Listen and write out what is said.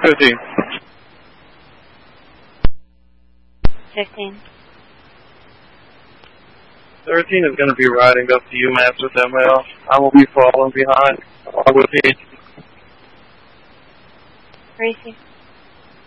15. 15. 13 is going to be riding up to UMass with ML. I will be following behind with you. Gracie.